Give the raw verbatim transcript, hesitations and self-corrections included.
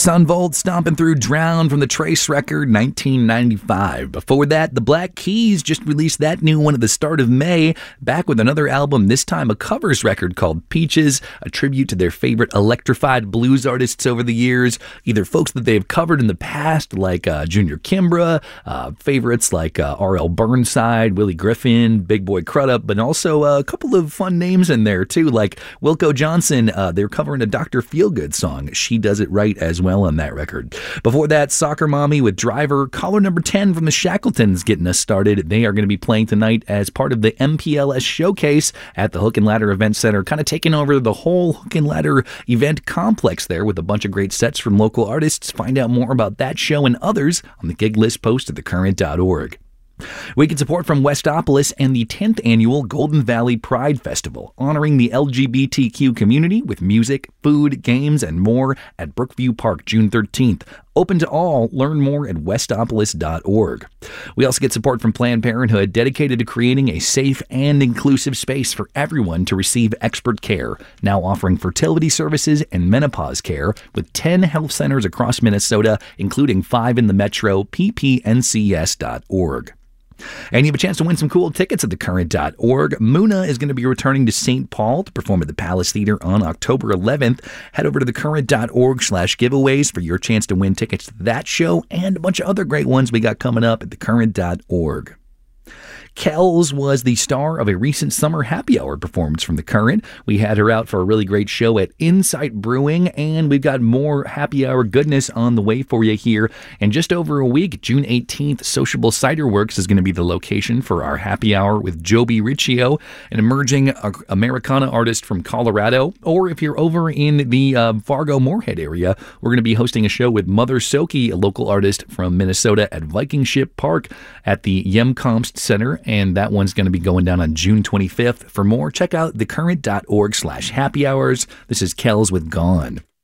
Sunvolt stomping through Drown from the Trace record, nineteen ninety-five. Before that, the Black Keys just released that new one at the start of May, back with another album, this time a covers record called Peaches, a tribute to their favorite electrified blues artists over the years, either folks that they've covered in the past, like uh, Junior Kimbrough, uh, favorites like uh, R L Burnside, Willie Griffin, Big Boy Crudup, but also uh, a couple of fun names in there too, like Wilco Johnson. Uh, they're covering a Doctor Feelgood song. She does it right as well on that record. Before that, Soccer Mommy with Driver. Caller number ten from the Shackletons getting us started. They are going to be playing tonight as part of the M P L S Showcase at the Hook and Ladder Event Center, kind of taking over the whole Hook and Ladder event complex there with a bunch of great sets from local artists. Find out more about that show and others on the gig list post at the current dot org. We get support from Westopolis and the tenth Annual Golden Valley Pride Festival, honoring the L G B T Q community with music, food, games, and more at Brookview Park, June thirteenth. Open to all. Learn more at westopolis dot org. We also get support from Planned Parenthood, dedicated to creating a safe and inclusive space for everyone to receive expert care, now offering fertility services and menopause care with ten health centers across Minnesota, including five in the metro, p p n c s dot org. And you have a chance to win some cool tickets at the current dot org. Muna is going to be returning to Saint Paul to perform at the Palace Theater on October eleventh. Head over to the current dot org slash giveaways for your chance to win tickets to that show and a bunch of other great ones we got coming up at the current dot org. Kells was the star of a recent summer happy hour performance from The Current. We had her out for a really great show at Insight Brewing, and we've got more happy hour goodness on the way for you here. In just over a week, June eighteenth, Sociable Cider Works is going to be the location for our happy hour with Joby Riccio, an emerging Americana artist from Colorado. Or if you're over in the uh, Fargo-Moorhead area, we're going to be hosting a show with Mother Soki, a local artist from Minnesota, at Viking Ship Park at the Yemkomst Center. And that one's going to be going down on June twenty-fifth. For more, check out the current dot org slash happy hours. This is Kells with Gone.